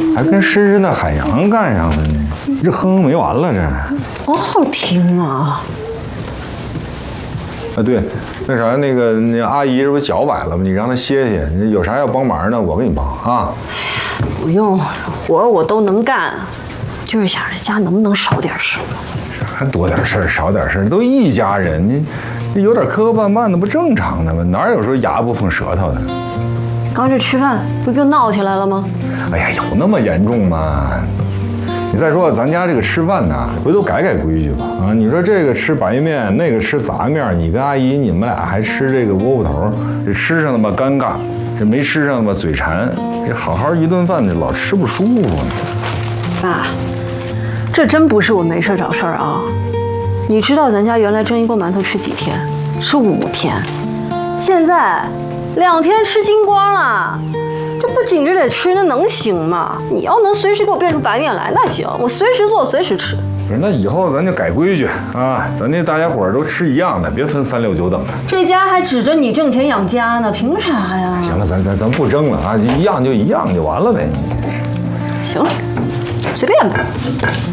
还跟湿湿的海洋干上了呢，这哼没完了这。 多好听啊！ 啊对，那啥那阿姨这不脚崴了吗？你让她歇歇，有啥要帮忙的我给你帮啊。 不用，活我都能干，就是想着家能不能少点事。 啥多点事儿少点事儿，都一家人，你有点磕磕绊绊的不正常的吗？哪有说牙不碰舌头的？ 刚去吃饭不就闹起来了吗？ 哎呀，有那么严重吗？你再说咱家这个吃饭呢，回头改改规矩吧啊！你说这个吃白面，那个吃杂面，你跟阿姨你们俩还吃这个窝窝头，这吃上那么尴尬，这没吃上那么嘴馋，这好好一顿饭，这老吃不舒服呢。 爸，这真不是我没事找事儿啊！你知道咱家原来蒸一锅馒头吃几天？吃5天，现在2天吃精光了。这不紧着得吃，那能行吗？你要能随时给我变出白面来，那行，我随时做，随时吃。 不是，那以后咱就改规矩啊，咱这大家伙儿都吃一样的，别分3、6、9等的。 这家还指着你挣钱养家呢，凭啥呀？ 行了，咱不争了啊，一样就一样就完了呗。 行了，随便吧。